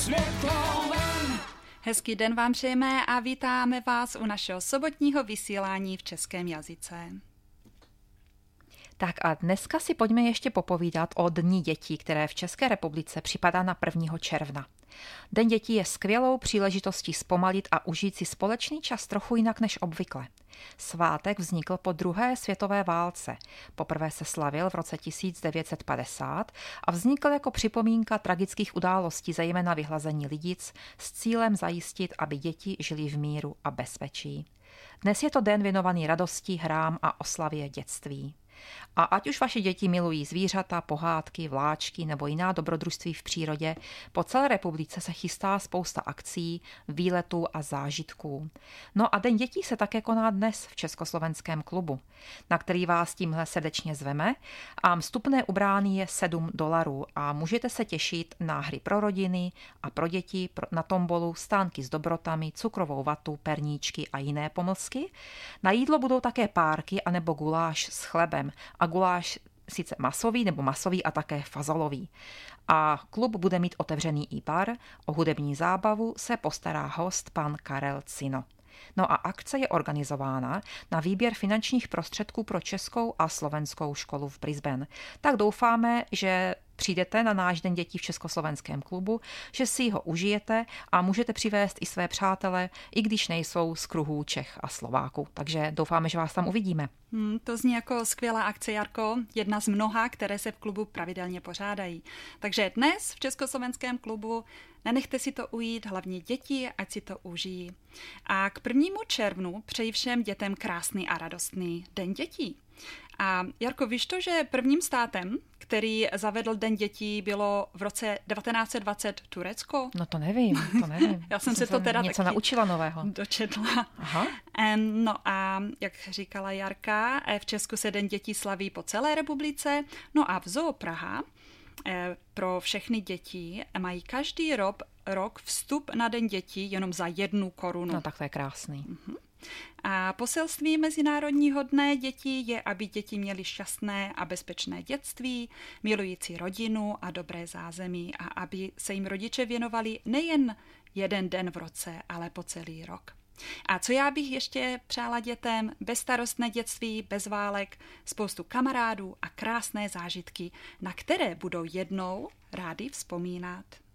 Hezký den vám přejeme a vítáme vás u našeho sobotního vysílání v českém jazyce. Tak a dneska si pojďme ještě popovídat o Dni dětí, které v České republice připadá na 1. června. Den dětí je skvělou příležitostí zpomalit a užít si společný čas trochu jinak než obvykle. Svátek vznikl po druhé světové válce. Poprvé se slavil v roce 1950 a vznikl jako připomínka tragických událostí, zejména vyhlazení lidic, s cílem zajistit, aby děti žili v míru a bezpečí. Dnes je to den věnovaný radosti, hrám a oslavě dětství. A ať už vaše děti milují zvířata, pohádky, vláčky nebo jiná dobrodružství v přírodě, po celé republice se chystá spousta akcí, výletů a zážitků. No a Den dětí se také koná dnes v Československém klubu, na který vás tímhle srdečně zveme a vstupné u brány je $7 a můžete se těšit na hry pro rodiny a pro děti, na tombolu, stánky s dobrotami, cukrovou vatu, perníčky a jiné pomlsky. Na jídlo budou také párky anebo guláš s chlebem a guláš sice masový a také fazolový. A klub bude mít otevřený i bar, o hudební zábavu se postará host pan Karel Cino. No a akce je organizována na výběr finančních prostředků pro českou a slovenskou školu v Brisbane. Tak doufáme, že přijdete na náš Den dětí v Československém klubu, že si ho užijete a můžete přivést i své přátele, i když nejsou z kruhů Čech a Slováků. Takže doufáme, že vás tam uvidíme. To zní jako skvělá akce, Jarko, jedna z mnoha, které se v klubu pravidelně pořádají. Takže dnes v Československém klubu nenechte si to ujít, hlavně děti, ať si to užijí. A k 1. červnu přeji všem dětem krásný a radostný Den dětí. A Jarko, víš to, že prvním státem, který zavedl Den dětí, bylo v roce 1920 Turecko? No to nevím. Já jsem se to teda něco taky naučila nového. Dočetla. Aha. No a jak říkala Jarka, v Česku se Den dětí slaví po celé republice, no a v Zoo Praha pro všechny děti mají každý rok vstup na Den dětí jenom za 1 korunu. No tak to je krásný. A poselství Mezinárodního dne dětí je, aby děti měly šťastné a bezpečné dětství, milující rodinu a dobré zázemí a aby se jim rodiče věnovali nejen 1 den v roce, ale po celý rok. A co já bych ještě přála dětem? Bezstarostné dětství, bez válek, spoustu kamarádů a krásné zážitky, na které budou jednou rádi vzpomínat.